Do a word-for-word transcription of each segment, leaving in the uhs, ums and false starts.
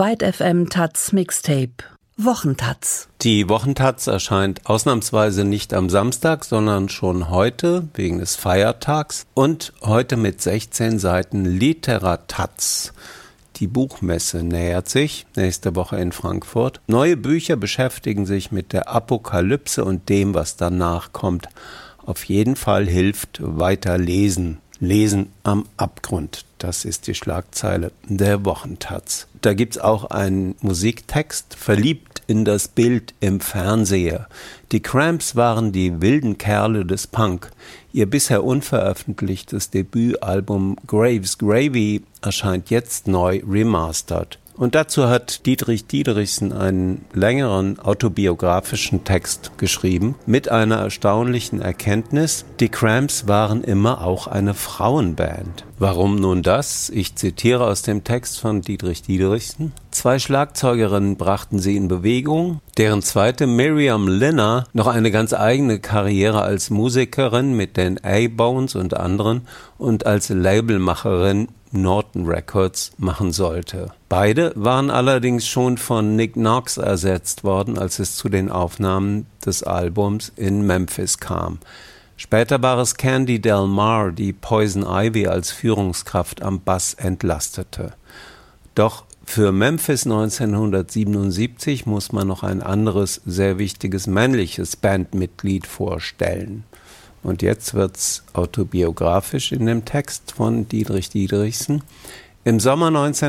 Byte F M Taz Mixtape Wochentaz. Die Wochentaz erscheint ausnahmsweise nicht am Samstag, sondern schon heute wegen des Feiertags und heute mit sechzehn Seiten Literataz. Die Buchmesse nähert sich, nächste Woche in Frankfurt. Neue Bücher beschäftigen sich mit der Apokalypse und dem, was danach kommt. Auf jeden Fall hilft weiter lesen. Lesen am Abgrund, das ist die Schlagzeile der Wochentaz. Da gibt's auch einen Musiktext, verliebt in das Bild im Fernseher. Die Cramps waren die wilden Kerle des Punk. Ihr bisher unveröffentlichtes Debütalbum Graves Gravy erscheint jetzt neu remastered. Und dazu hat Dietrich Diederichsen einen längeren autobiografischen Text geschrieben mit einer erstaunlichen Erkenntnis: Die Cramps waren immer auch eine Frauenband. Warum nun das? Ich zitiere aus dem Text von Dietrich Diederichsen. Zwei Schlagzeugerinnen brachten sie in Bewegung, deren zweite, Miriam Linner, noch eine ganz eigene Karriere als Musikerin mit den A-Bones und anderen und als Labelmacherin Norton Records machen sollte. Beide waren allerdings schon von Nick Knox ersetzt worden, als es zu den Aufnahmen des Albums in Memphis kam. Später war es Candy Del Mar, die Poison Ivy als Führungskraft am Bass entlastete. Doch für Memphis neunzehnhundertsiebenundsiebzig muss man noch ein anderes, sehr wichtiges männliches Bandmitglied vorstellen. Und jetzt wird's autobiografisch in dem Text von Dietrich Diederichsen. Im Sommer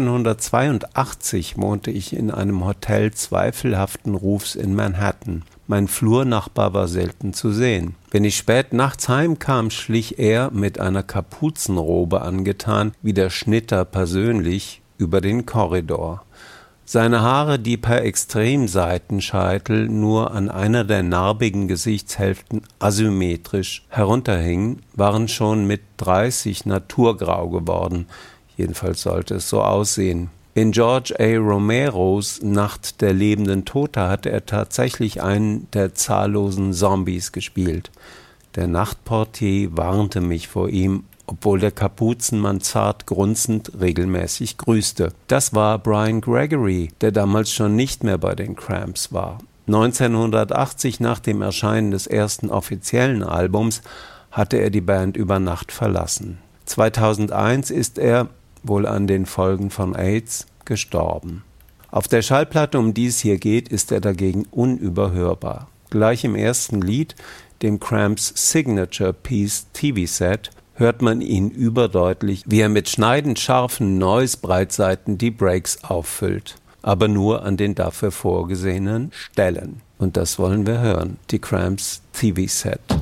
neunzehnhundertzweiundachtzig wohnte ich in einem Hotel zweifelhaften Rufs in Manhattan. Mein Flurnachbar war selten zu sehen. Wenn ich spät nachts heimkam, schlich er mit einer Kapuzenrobe angetan, wie der Schnitter persönlich, über den Korridor. Seine Haare, die per Extremseitenscheitel nur an einer der narbigen Gesichtshälften asymmetrisch herunterhingen, waren schon mit dreißig naturgrau geworden. Jedenfalls sollte es so aussehen. In George A. Romeros Nacht der lebenden Tote hatte er tatsächlich einen der zahllosen Zombies gespielt. Der Nachtportier warnte mich vor ihm, obwohl der Kapuzenmann zart grunzend regelmäßig grüßte. Das war Brian Gregory, der damals schon nicht mehr bei den Cramps war. neunzehnhundertachtzig, nach dem Erscheinen des ersten offiziellen Albums, hatte er die Band über Nacht verlassen. zweitausendeins ist er, wohl an den Folgen von AIDS, gestorben. Auf der Schallplatte, um die es hier geht, ist er dagegen unüberhörbar. Gleich im ersten Lied, dem Cramps Signature Piece T V-Set, hört man ihn überdeutlich, wie er mit schneidend scharfen Noise-Breitseiten die Breaks auffüllt. Aber nur an den dafür vorgesehenen Stellen. Und das wollen wir hören, die Cramps T V-Set.